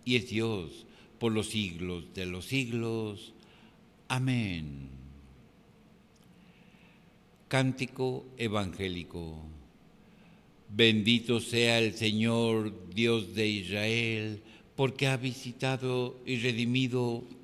y es Dios por los siglos de los siglos. Amén. Cántico evangélico. Bendito sea el Señor, Dios de Israel, porque ha visitado y redimido